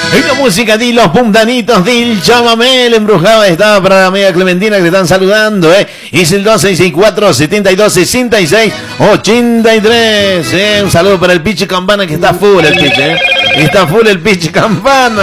Y la música de los puntanitos del chamamé, el embrujado estaba para la amiga Clementina que le están saludando, Y es el 264 72 66 83, Un saludo para el Pichi Campana que está full el Pichi, Está full el Pichi Campana.